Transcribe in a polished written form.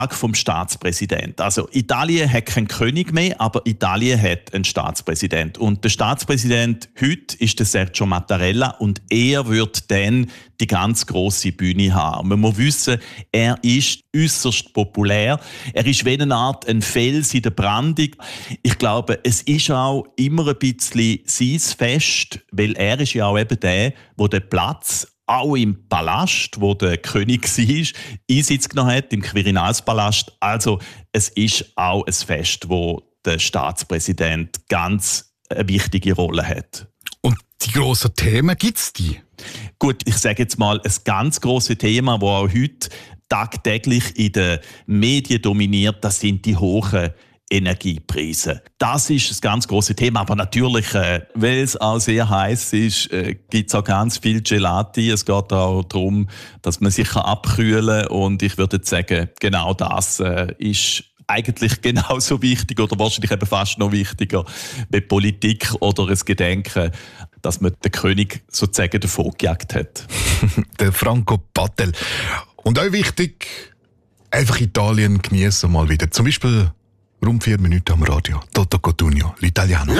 vom Staatspräsident. Also Italien hat keinen König mehr, aber Italien hat einen Staatspräsident. Und der Staatspräsident heute ist der Sergio Mattarella und er wird dann die ganz grosse Bühne haben. Man muss wissen, er ist äußerst populär. Er ist wie eine Art ein Fels in der Brandung. Ich glaube, es ist auch immer ein bisschen sein Fest, weil er ist ja auch eben der den Platz auch im Palast, wo der König war, Einsitz genommen hat, im Quirinalspalast. Also es ist auch ein Fest, wo der Staatspräsident ganz eine wichtige Rolle hat. Und die grossen Themen, gibt es die? Gut, ich sage jetzt mal, ein ganz grosses Thema, das auch heute tagtäglich in den Medien dominiert, das sind die hohen Energiepreise. Das ist ein ganz grosses Thema, aber natürlich, weil es auch sehr heiß ist, gibt es auch ganz viel Gelati. Es geht auch darum, dass man sich abkühlen kann und ich würde sagen, genau das ist eigentlich genauso wichtig oder wahrscheinlich eben fast noch wichtiger wie Politik oder das Gedenken, dass man den König sozusagen davon gejagt hat. Der Franco Battel. Und auch wichtig, einfach Italien genießen mal wieder. Zum Beispiel rund 4 Minuten am Radio. Toto Cotugno, l'italiano.